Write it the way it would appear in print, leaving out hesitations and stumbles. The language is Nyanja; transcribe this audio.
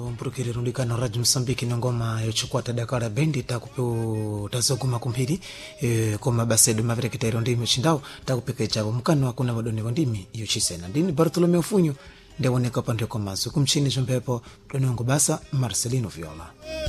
mpurukire rundikana Radio Msambiki ngoma yochikwata Dakar bendi takupo tazoguma kumpiri koma basedo mavereketero ndimi chindao takupeka chavo mukano hakuna madoni ndimi yochisena ndini Bartolomeo Funyo ndewoneka pande komazo kumchini chompepo tonongo basa Marcelino Viola.